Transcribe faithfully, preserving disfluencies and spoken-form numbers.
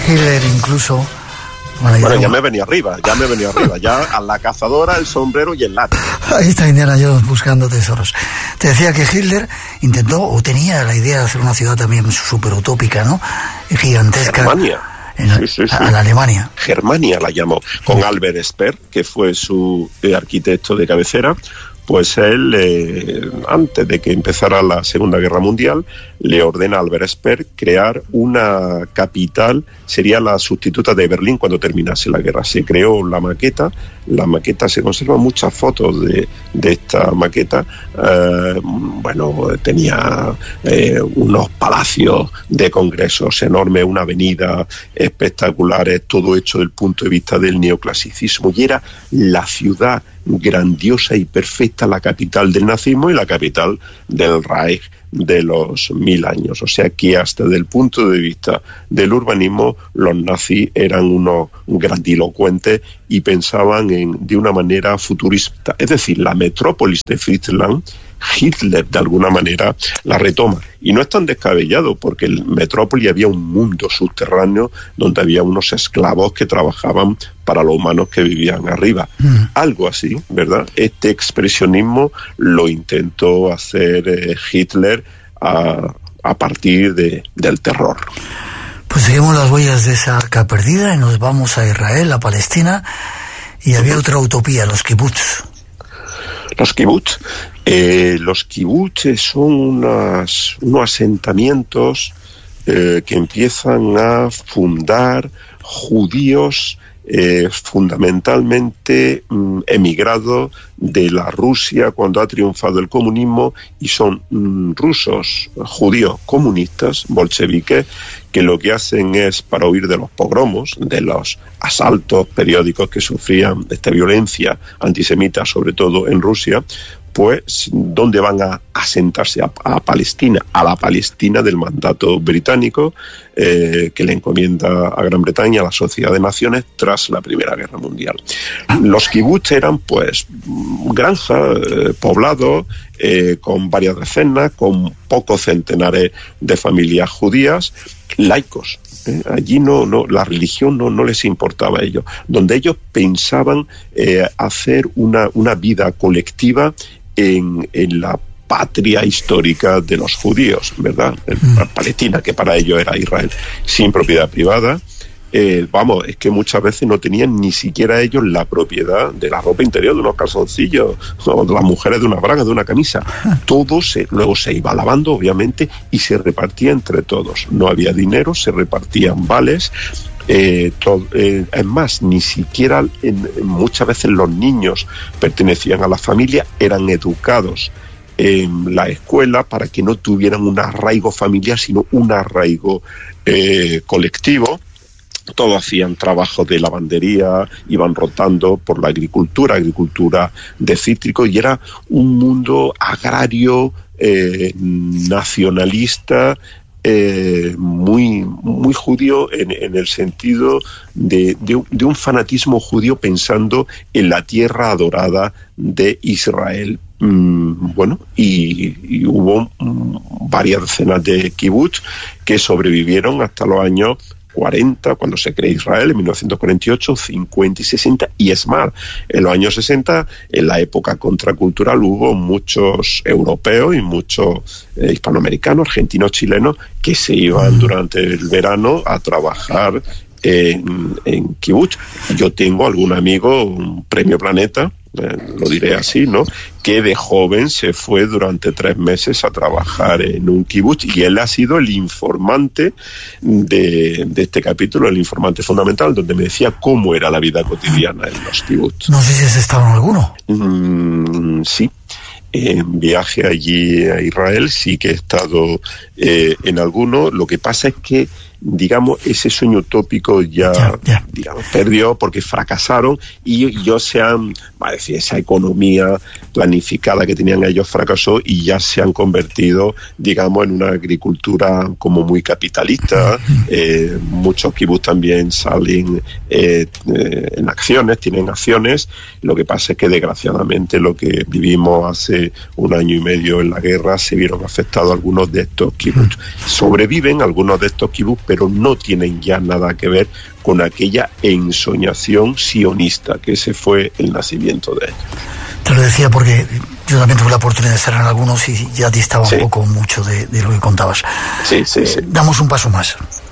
Hitler incluso... Bueno, bueno, ya me venía arriba, ya me venía arriba, ya a la cazadora, el sombrero y el látigo. Ahí está Indiana Jones buscando tesoros. Te decía que Hitler intentó, o tenía la idea de hacer una ciudad también súper utópica, ¿no? Gigantesca. Germania. En, sí, sí, sí. A la Alemania. Germania la llamó, con Albert Speer, que fue su eh, arquitecto de cabecera. Pues él, eh, antes de que empezara la Segunda Guerra Mundial, le ordena a Albert Speer crear una capital, sería la sustituta de Berlín cuando terminase la guerra. Se creó la maqueta, la maqueta, se conservan muchas fotos de, de esta maqueta. Eh, bueno, tenía eh, unos palacios de congresos enormes, una avenida espectacular, todo hecho desde el punto de vista del neoclasicismo, y era la ciudad grandiosa y perfecta, la capital del nazismo y la capital del Reich de los mil años. O sea que hasta desde el punto de vista del urbanismo, los nazis eran unos grandilocuentes y pensaban en, de una manera futurista. Es decir, la metrópolis de Friesland, Hitler de alguna manera la retoma. Y no es tan descabellado, porque en Metrópoli había un mundo subterráneo donde había unos esclavos que trabajaban para los humanos que vivían arriba. Mm. Algo así, ¿verdad? Este expresionismo lo intentó hacer eh, Hitler a, a partir de, del terror. Pues seguimos las huellas de esa arca perdida y nos vamos a Israel, a Palestina, y había otra utopía, los kibbutz. Los kibbutz, eh, los kibbutz son unas, unos asentamientos eh, que empiezan a fundar judíos eh, fundamentalmente mm, emigrados de la Rusia cuando ha triunfado el comunismo, y son mm, rusos, judíos comunistas, bolcheviques, que lo que hacen es, para huir de los pogromos, de los asaltos periódicos que sufrían, de esta violencia antisemita, sobre todo en Rusia, pues, ¿dónde van a asentarse? A, a Palestina, a la Palestina del mandato británico, eh, que le encomienda a Gran Bretaña, a la Sociedad de Naciones, tras la Primera Guerra Mundial. Los kibbutz eran, pues, granjas, eh, poblados, eh, con varias decenas, con pocos centenares de familias judías, laicos. ¿eh? Allí no, no, la religión no, no les importaba a ellos. Donde ellos pensaban eh, hacer una, una vida colectiva en, en la patria histórica de los judíos, ¿verdad? En Palestina, que para ellos era Israel, sin propiedad privada. Eh, vamos, es que muchas veces no tenían ni siquiera ellos la propiedad de la ropa interior, de unos calzoncillos, o de las mujeres de una braga, de una camisa. Todo se, luego se iba lavando, obviamente, y se repartía entre todos. No había dinero, se repartían vales. Eh, todo, eh, es más, ni siquiera en, muchas veces los niños pertenecían a la familia, eran educados en la escuela para que no tuvieran un arraigo familiar, sino un arraigo eh, colectivo. Todos hacían trabajo de lavandería, iban rotando por la agricultura, agricultura de cítricos, y era un mundo agrario, eh, nacionalista, eh, muy, muy judío en, en el sentido de, de, de un fanatismo judío pensando en la tierra adorada de Israel. Mm, bueno, y, y hubo mm, varias decenas de kibbutz que sobrevivieron hasta los años cuarenta, cuando se creó Israel, en mil novecientos cuarenta y ocho, cincuenta y sesenta, y es más, en los años sesenta, en la época contracultural, hubo muchos europeos y muchos eh, hispanoamericanos, argentinos, chilenos, que se iban durante el verano a trabajar en, en kibbutz. Yo tengo algún amigo, un Premio Planeta, eh, lo diré así, ¿no?, que de joven se fue durante tres meses a trabajar en un kibbutz, y él ha sido el informante de, de este capítulo, el informante fundamental, donde me decía cómo era la vida cotidiana en los kibbutz. No sé si has estado en alguno. Mm, sí. En viaje allí a Israel sí que he estado eh, en alguno. Lo que pasa es que, digamos, ese sueño utópico ya, ya, ya. digamos, perdió porque fracasaron, y ellos se han, va a decir, esa economía planificada que tenían ellos fracasó, y ya se han convertido, digamos, en una agricultura como muy capitalista. Eh, muchos kibbutz también salen eh, eh, en acciones, tienen acciones. Lo que pasa es que, desgraciadamente, lo que vivimos hace un año y medio en la guerra, se vieron afectados algunos de estos kibbutz. Sobreviven algunos de estos kibbutz pero no tienen ya nada que ver con aquella ensoñación sionista, que ese fue el nacimiento de ellos. Te lo decía porque yo también tuve la oportunidad de estar en algunos y ya distaba sí. un poco mucho de, de lo que contabas. Sí, sí, sí. Eh, damos un paso más.